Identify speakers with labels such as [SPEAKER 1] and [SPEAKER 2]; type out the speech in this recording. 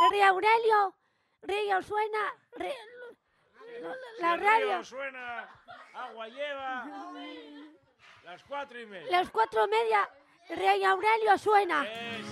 [SPEAKER 1] Rey Aurelio, río suena, la
[SPEAKER 2] el
[SPEAKER 1] radio.
[SPEAKER 2] río suena, agua lleva. Las 4:30.
[SPEAKER 1] Las 4:30, Rey Aurelio suena.